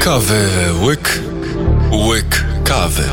Kawy łyk, łyk kawy.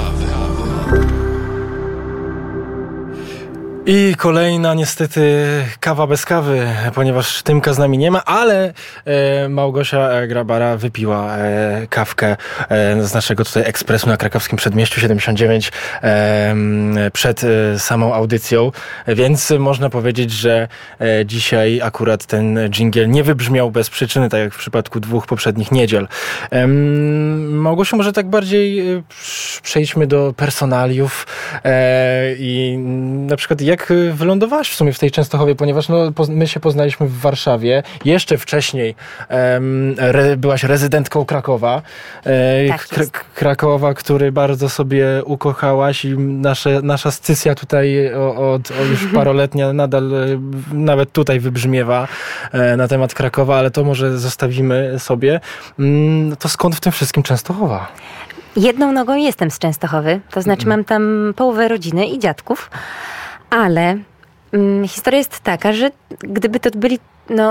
I kolejna niestety kawa bez kawy, ponieważ Tymka z nami nie ma, ale Małgosia Grabara wypiła kawkę z naszego tutaj ekspresu na krakowskim Przedmieściu 79 przed samą audycją, więc można powiedzieć, że dzisiaj akurat ten dżingiel nie wybrzmiał bez przyczyny, tak jak w przypadku dwóch poprzednich niedziel. Małgosiu, może tak bardziej przejdźmy do personaliów i na przykład jak wylądowałaś w sumie w tej Częstochowie, ponieważ my się poznaliśmy w Warszawie. Jeszcze wcześniej byłaś rezydentką Krakowa. Krakowa, który bardzo sobie ukochałaś i nasza scysja tutaj od już paroletnia nadal nawet tutaj wybrzmiewa na temat Krakowa, ale to może zostawimy sobie. To skąd w tym wszystkim Częstochowa? Jedną nogą jestem z Częstochowy, to znaczy mam tam połowę rodziny i dziadków. Ale historia jest taka, że gdyby to byli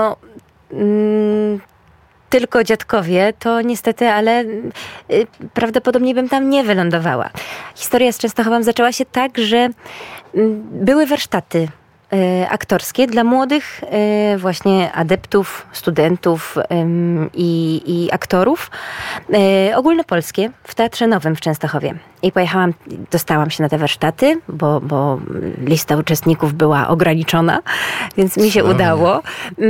tylko dziadkowie, to niestety, ale prawdopodobnie bym tam nie wylądowała. Historia z Częstochową zaczęła się tak, że były warsztaty aktorskie dla młodych właśnie adeptów, studentów i aktorów ogólnopolskie w Teatrze Nowym w Częstochowie. I dostałam się na te warsztaty, bo lista uczestników była ograniczona, więc mi się udało.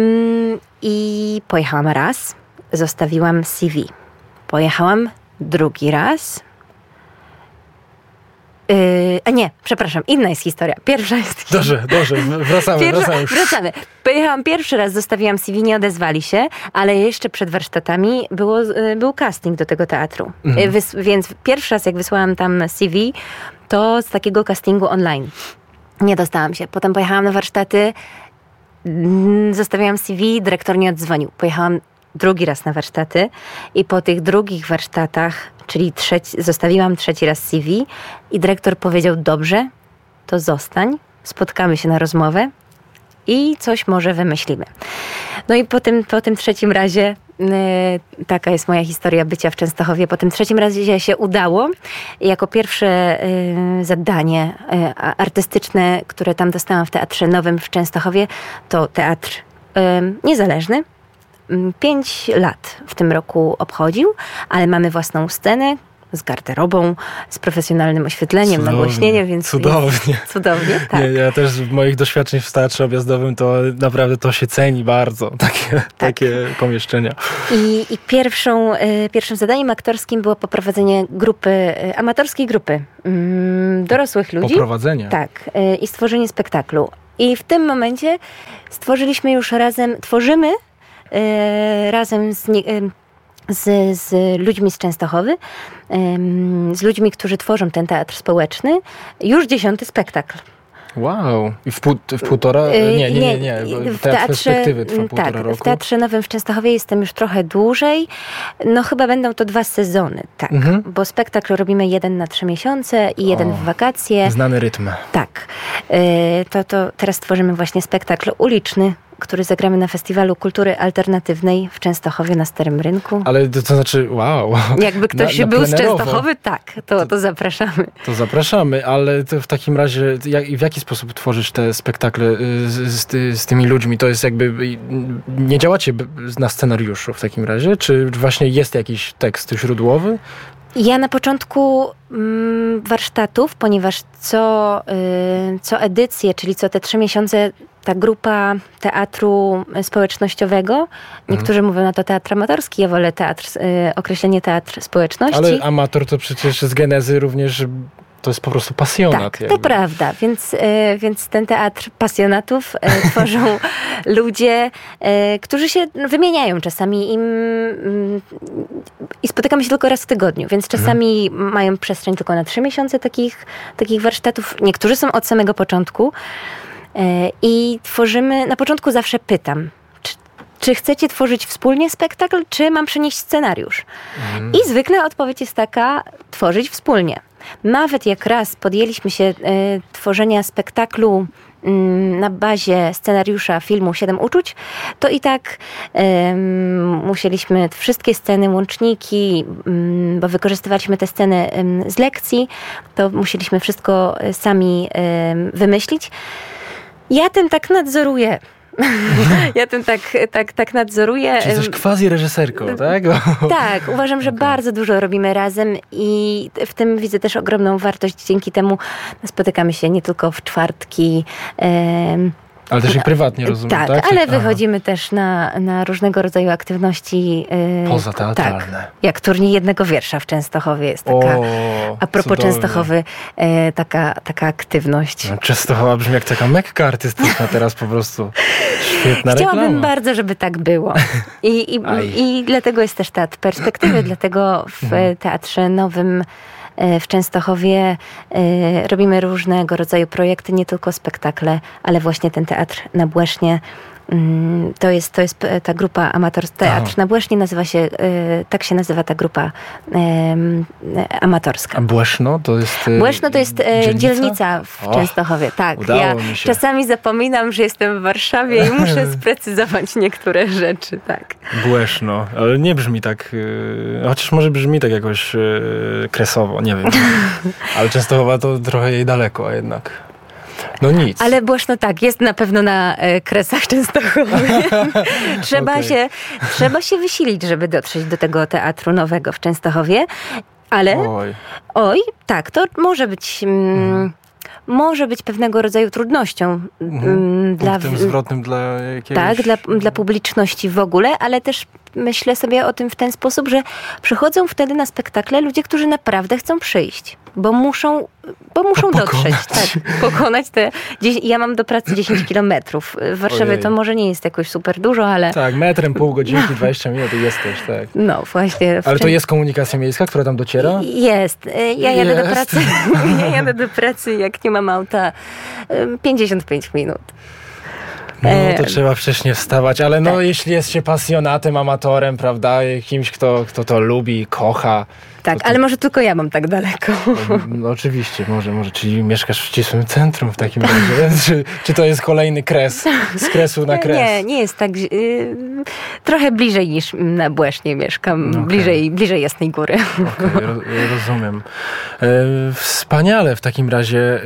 I pojechałam raz, zostawiłam CV. Pojechałam drugi raz. Przepraszam, inna jest historia. Pierwsza jest... Dobrze, wracamy. Pojechałam pierwszy raz, zostawiłam CV, nie odezwali się, ale jeszcze przed warsztatami był casting do tego teatru. Więc pierwszy raz, jak wysłałam tam CV, to z takiego castingu online. Nie dostałam się. Potem pojechałam na warsztaty, zostawiłam CV, dyrektor nie oddzwonił. Pojechałam drugi raz na warsztaty i po tych drugich warsztatach, czyli zostawiłam trzeci raz CV i dyrektor powiedział: dobrze, to zostań, spotkamy się na rozmowę i coś może wymyślimy. No i po tym trzecim razie, taka jest moja historia bycia w Częstochowie, po tym trzecim razie się udało. Jako pierwsze zadanie artystyczne, które tam dostałam w Teatrze Nowym w Częstochowie, to teatr niezależny. 5 lat w tym roku obchodził, ale mamy własną scenę z garderobą, z profesjonalnym oświetleniem, nagłośnieniem, więc cudownie, tak. Ja też z moich doświadczeń w teatrze objazdowym to naprawdę to się ceni bardzo, takie pomieszczenia. I pierwszym zadaniem aktorskim było poprowadzenie amatorskiej grupy dorosłych ludzi. Poprowadzenie? Tak. I stworzenie spektaklu. I w tym momencie tworzymy razem z ludźmi z Częstochowy, z ludźmi, którzy tworzą ten teatr społeczny, już 10. spektakl. Wow. I w półtora? Nie. W perspektywy trwa półtora roku. W Teatrze Nowym w Częstochowie jestem już trochę dłużej. Chyba będą to 2 sezony, tak. Bo spektakl robimy 1 na 3 miesiące i 1 w wakacje. Znany rytm. Tak. To teraz tworzymy właśnie spektakl uliczny, który zagramy na Festiwalu Kultury Alternatywnej w Częstochowie na Starym Rynku. Ale to znaczy, wow. Jakby ktoś był z Częstochowy, tak, to zapraszamy. To zapraszamy, ale to w takim razie w jaki sposób tworzysz te spektakle z tymi ludźmi? To jest jakby, nie działacie na scenariuszu w takim razie? Czy właśnie jest jakiś tekst źródłowy? Ja na początku warsztatów, ponieważ co edycję, czyli co te 3 miesiące, ta grupa teatru społecznościowego, niektórzy mówią na to teatr amatorski, ja wolę określenie teatr społeczności. Ale amator to przecież z genezy również... To jest po prostu pasjonat. Tak, to prawda. Więc ten teatr pasjonatów tworzą ludzie, którzy się wymieniają czasami i spotykamy się tylko raz w tygodniu, więc czasami mają przestrzeń tylko na 3 miesiące takich warsztatów. Niektórzy są od samego początku i tworzymy, na początku zawsze pytam, czy chcecie tworzyć wspólnie spektakl, czy mam przynieść scenariusz? I zwykle odpowiedź jest taka: tworzyć wspólnie. Nawet jak raz podjęliśmy się tworzenia spektaklu na bazie scenariusza filmu 7 uczuć, to i tak musieliśmy wszystkie sceny, łączniki, bo wykorzystywaliśmy te sceny z lekcji, to musieliśmy wszystko sami wymyślić. Ja tym tak nadzoruję. Ja tym tak nadzoruję. Czyli jesteś quasi-reżyserką, tak? Tak, uważam, że bardzo dużo robimy razem i w tym widzę też ogromną wartość. Dzięki temu spotykamy się nie tylko w czwartki. Ale też i prywatnie, rozumiem, tak? Tak, ale wychodzimy też na różnego rodzaju aktywności. Pozateatralne. Tak, jak turniej jednego wiersza w Częstochowie jest taka, a propos cudownie. Częstochowy, taka aktywność. No, Częstochowa brzmi jak taka Mekka artystyczna teraz po prostu. Świetna Chciałabym reklama. bardzo, żeby tak było. I dlatego jest też Teatr Perspektywy, dlatego w Teatrze Nowym w Częstochowie robimy różnego rodzaju projekty, nie tylko spektakle, ale właśnie ten Teatr na Błesznie. To jest ta grupa amatorska. Teatr na Błesznie nazywa się, tak się nazywa ta grupa amatorska. A Błeszno to jest Błeszno to jest dzielnica w Częstochowie. Tak, ja mi się. czasami zapominam, że jestem w Warszawie i muszę sprecyzować niektóre rzeczy, tak. Błeszno, ale nie brzmi tak, chociaż może brzmi tak jakoś kresowo, nie wiem. Ale Częstochowa to trochę jej daleko, a jednak. No nic. Ale Błeszno tak, jest na pewno na Kresach Częstochowy. Trzeba się wysilić, żeby dotrzeć do tego Teatru Nowego w Częstochowie. Ale tak, to może być pewnego rodzaju trudnością. Punktem zwrotnym dla jakiegoś... Tak, dla publiczności w ogóle, ale też myślę sobie o tym w ten sposób, że przychodzą wtedy na spektakle ludzie, którzy naprawdę chcą przyjść, bo muszą dotrzeć. Tak, pokonać te... Ja mam do pracy 10 kilometrów. W Warszawie to może nie jest jakoś super dużo, ale... Tak, metrem, pół godzinki, 20 minut i jesteś, tak. No właśnie. Ale to jest komunikacja miejska, która tam dociera? Jest. Ja jadę do pracy. Ja jadę do pracy, jak nie mam auta, 55 minut. No to trzeba wcześniej wstawać, ale no jeśli jest się pasjonatem, amatorem, prawda, kimś, kto to lubi, kocha. Tak, ale może tylko ja mam tak daleko. No oczywiście, może. Czyli mieszkasz w ścisłym centrum w takim razie? Czy to jest kolejny kres? Z kresu na kres? Nie jest tak. Trochę bliżej niż na Błesznie mieszkam. Okay. Bliżej Jasnej Góry. Okej, rozumiem. Wspaniale w takim razie.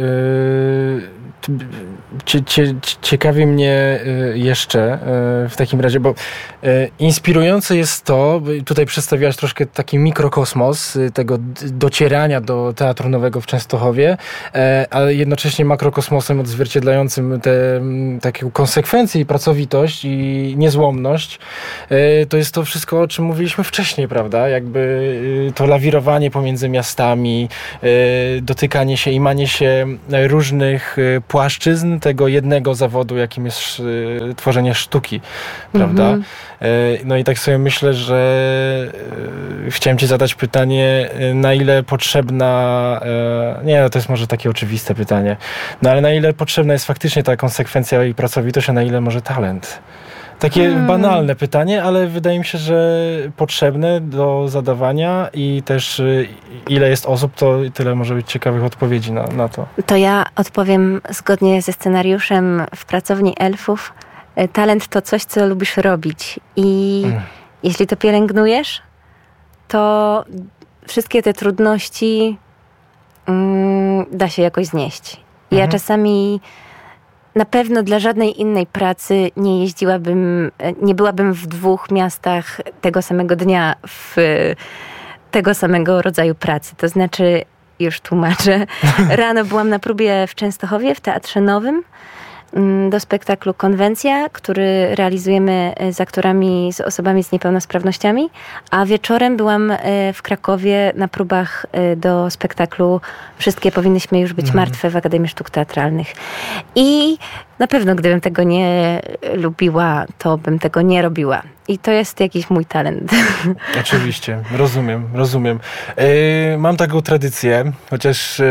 Ciekawi mnie jeszcze w takim razie, bo inspirujące jest to, tutaj przedstawiłaś troszkę taki mikrokosmos tego docierania do Teatru Nowego w Częstochowie, ale jednocześnie makrokosmosem odzwierciedlającym taką konsekwencję i pracowitość i niezłomność. To jest to wszystko, o czym mówiliśmy wcześniej, prawda? Jakby to lawirowanie pomiędzy miastami, dotykanie się i manie się różnych płaszczyzn tego jednego zawodu, jakim jest tworzenie sztuki, prawda? No i tak sobie myślę, że chciałem ci zadać pytanie, na ile potrzebna, to jest może takie oczywiste pytanie, no ale na ile potrzebna jest faktycznie ta konsekwencja i pracowitość, a na ile może talent? Takie banalne pytanie, ale wydaje mi się, że potrzebne do zadawania i też ile jest osób, to tyle może być ciekawych odpowiedzi na to. To ja odpowiem zgodnie ze scenariuszem w Pracowni Elfów. Talent to coś, co lubisz robić i jeśli to pielęgnujesz, to wszystkie te trudności da się jakoś znieść. Ja czasami na pewno dla żadnej innej pracy nie byłabym w 2 miastach tego samego dnia w tego samego rodzaju pracy. To znaczy, już tłumaczę, rano byłam na próbie w Częstochowie, w Teatrze Nowym, do spektaklu Konwencja, który realizujemy z aktorami, z osobami z niepełnosprawnościami, a wieczorem byłam w Krakowie na próbach do spektaklu Wszystkie powinnyśmy już być martwe w Akademii Sztuk Teatralnych. I na pewno gdybym tego nie lubiła, to bym tego nie robiła. I to jest jakiś mój talent. Oczywiście, rozumiem. Mam taką tradycję, chociaż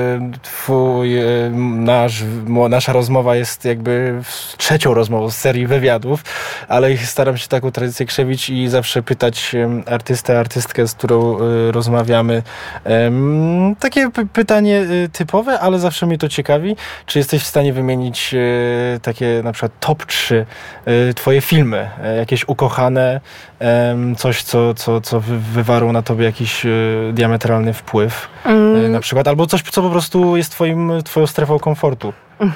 nasza rozmowa jest jakby trzecią rozmową z serii wywiadów, ale staram się taką tradycję krzewić i zawsze pytać artystkę, z którą rozmawiamy. Takie pytanie typowe, ale zawsze mnie to ciekawi. Czy jesteś w stanie wymienić takie na przykład top 3 twoje filmy, jakieś ukochane, coś, co wywarło na tobie jakiś diametralny wpływ, na przykład, albo coś, co po prostu jest twoją strefą komfortu.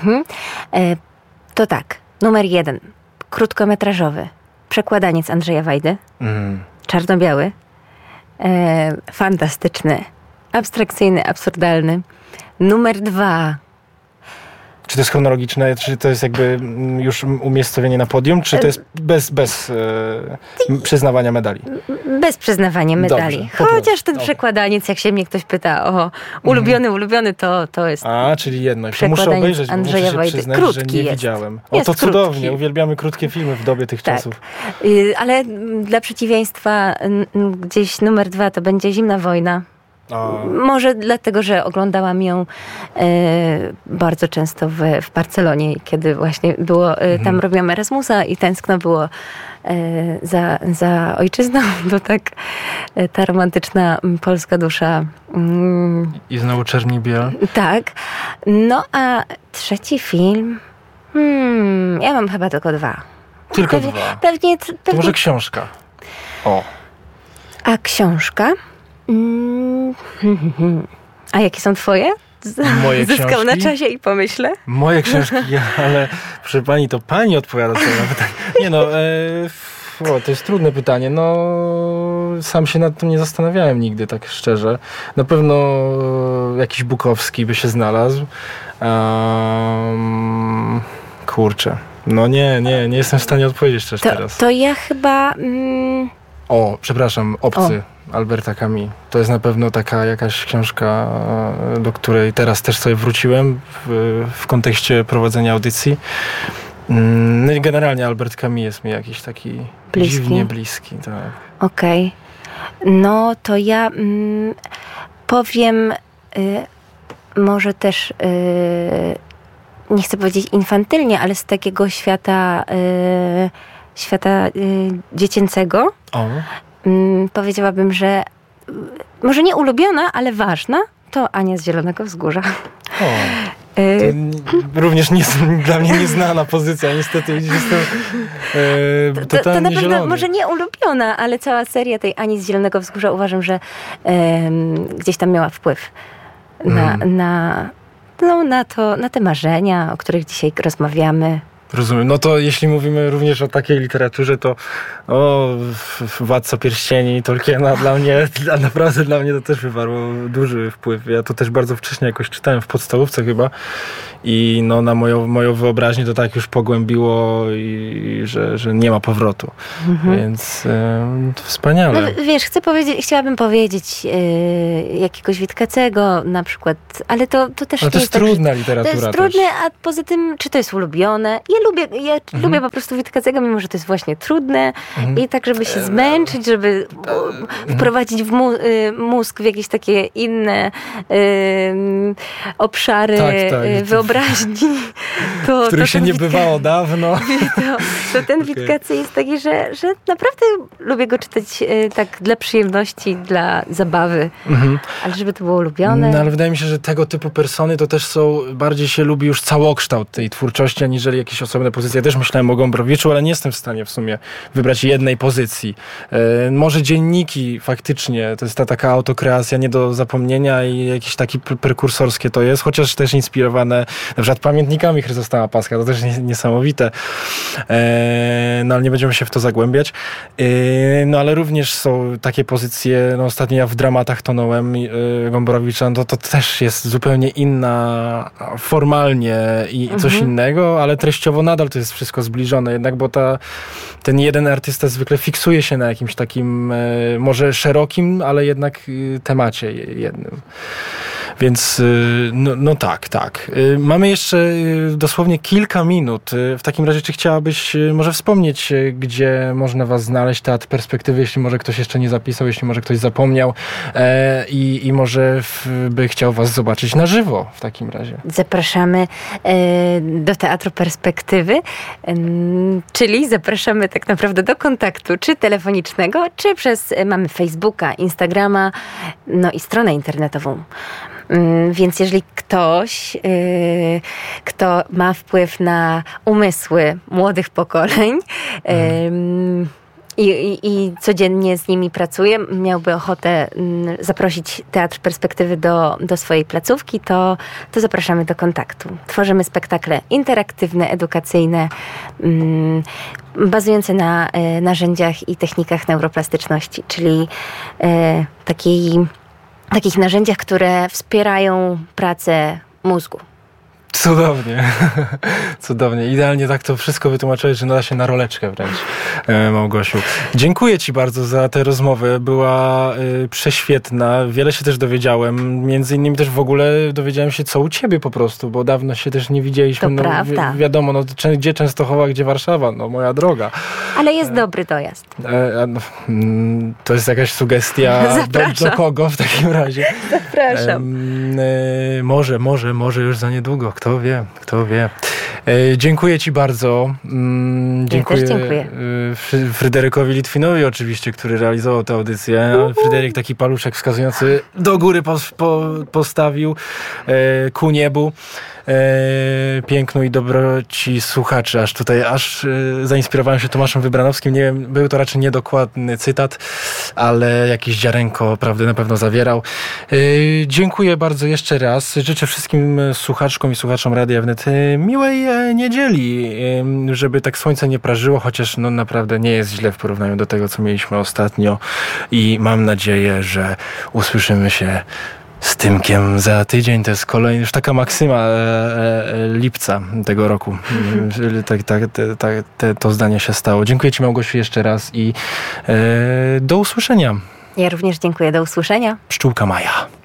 To tak, numer 1, krótkometrażowy, Przekładaniec Andrzeja Wajdy, czarno-biały, fantastyczny, abstrakcyjny, absurdalny. Numer 2. Czy to jest chronologiczne, czy to jest jakby już umiejscowienie na podium, czy to jest bez przyznawania medali? Bez przyznawania medali. Dobrze, chociaż ten Przekładaniec, jak się mnie ktoś pyta o ulubiony, to jest czyli jedno. Muszę obejrzeć, bo muszę się przyznać, krótki że nie widziałem. To krótki. Cudownie. Uwielbiamy krótkie filmy w dobie tych czasów. Ale dla przeciwieństwa gdzieś numer 2 to będzie Zimna wojna. Może dlatego, że oglądałam ją bardzo często w Barcelonie, kiedy właśnie było, tam robiłam Erasmusa i tęskno było za ojczyzną. To tak ta romantyczna polska dusza. I znowu Czerni Biel. Tak. No a trzeci film? Ja mam chyba tylko 2. Tylko 2? Pewnie. To może książka. A książka? A jakie są twoje? Moje książki? Zyskał na czasie i pomyślę. Moje książki, ale proszę pani, to pani odpowiada sobie na pytanie. Nie no, to jest trudne pytanie. No, sam się nad tym nie zastanawiałem nigdy, tak szczerze. Na pewno jakiś Bukowski by się znalazł. Kurczę. No nie jestem w stanie odpowiedzieć też teraz. To ja chyba... przepraszam, Obcy. Alberta Camus. To jest na pewno taka jakaś książka, do której teraz też sobie wróciłem w kontekście prowadzenia audycji. No i generalnie Albert Camus jest mi jakiś taki dziwnie bliski. Tak. Okej. No to ja powiem może też nie chcę powiedzieć infantylnie, ale z takiego świata dziecięcego. Powiedziałabym, że może nie ulubiona, ale ważna, to Ania z Zielonego Wzgórza. Również dla mnie nieznana pozycja. Niestety jestem totalnie to na pewno zielony. może nie ulubiona, ale cała seria tej Ani z Zielonego Wzgórza uważam, że gdzieś tam miała wpływ na te marzenia, o których dzisiaj rozmawiamy. Rozumiem. No to jeśli mówimy również o takiej literaturze, to Władca Pierścieni, Tolkiena naprawdę dla mnie to też wywarło duży wpływ. Ja to też bardzo wcześnie jakoś czytałem w podstawówce chyba i no na moją wyobraźnię to tak już pogłębiło i że nie ma powrotu. Więc to wspaniale. No, wiesz, chciałabym powiedzieć jakiegoś Witkacego na przykład, ale to też nie jest trudna literatura. To jest trudne, a poza tym, czy to jest ulubione? Ja lubię po prostu Witkacego, mimo że to jest właśnie trudne i tak, żeby się zmęczyć, żeby wprowadzić mózg w jakieś takie inne obszary wyobraźni. W których się nie bywało dawno. To ten Witkacy jest taki, że naprawdę lubię go czytać tak dla przyjemności, dla zabawy. Ale żeby to było ulubione. No ale wydaje mi się, że tego typu persony to też bardziej się lubi już całokształt tej twórczości, aniżeli jakieś osobne pozycje. Ja też myślałem o Gombrowiczu, ale nie jestem w stanie w sumie wybrać jednej pozycji. Może dzienniki faktycznie, to jest ta taka autokreacja nie do zapomnienia i jakieś takie prekursorskie to jest, chociaż też inspirowane na przykład pamiętnikami Chryzostoma Paska, to też niesamowite. No ale nie będziemy się w to zagłębiać. No ale również są takie pozycje, no ostatnio ja w Dramatach tonąłem Gombrowicza, no to też jest zupełnie inna formalnie i coś innego, ale treściowo nadal to jest wszystko zbliżone jednak, bo ten jeden artysta zwykle fiksuje się na jakimś takim może szerokim, ale jednak temacie jednym. Więc no tak. Mamy jeszcze dosłownie kilka minut. W takim razie, czy chciałabyś może wspomnieć, gdzie można was znaleźć, Teatr Perspektywy, jeśli może ktoś jeszcze nie zapisał, jeśli może ktoś zapomniał i może by chciał was zobaczyć na żywo w takim razie. Zapraszamy do Teatru Perspektywy, czyli zapraszamy tak naprawdę do kontaktu, czy telefonicznego, czy mamy Facebooka, Instagrama, no i stronę internetową. Więc jeżeli ktoś, kto ma wpływ na umysły młodych pokoleń, i codziennie z nimi pracuje, miałby ochotę zaprosić Teatr Perspektywy do swojej placówki, to zapraszamy do kontaktu. Tworzymy spektakle interaktywne, edukacyjne, bazujące na narzędziach i technikach neuroplastyczności, czyli takich narzędziach, które wspierają pracę mózgu. Cudownie. Idealnie tak to wszystko wytłumaczyłeś, że nada się na roleczkę wręcz, Małgosiu. Dziękuję ci bardzo za tę rozmowę. Była prześwietna. Wiele się też dowiedziałem. Między innymi też w ogóle dowiedziałem się, co u ciebie po prostu, bo dawno się też nie widzieliśmy. To prawda. Wiadomo, gdzie Częstochowa, gdzie Warszawa, moja droga. Ale jest dobry dojazd. To jest jakaś sugestia do kogo w takim razie? Zapraszam. Może już za niedługo. Kto wie. Dziękuję ci bardzo. Dziękuję. Ja też dziękuję. Fryderykowi Litwinowi oczywiście, który realizował tę audycję. Fryderyk taki paluszek wskazujący do góry postawił ku niebu. Pięknu i dobroci słuchaczy. Aż zainspirowałem się Tomaszem Wybranowskim. Nie wiem, był to raczej niedokładny cytat, ale jakieś ziarenko prawdy na pewno zawierał. Dziękuję bardzo jeszcze raz. Życzę wszystkim słuchaczkom i słuchaczom Radia Wnet miłej niedzieli, żeby tak słońce nie prażyło, chociaż naprawdę nie jest źle w porównaniu do tego, co mieliśmy ostatnio i mam nadzieję, że usłyszymy się z Tymkiem za tydzień. To jest kolejny, już taka maksyma lipca tego roku. To zdanie się stało. Dziękuję ci, Małgosiu, jeszcze raz i do usłyszenia. Ja również dziękuję. Do usłyszenia. Pszczółka Maja.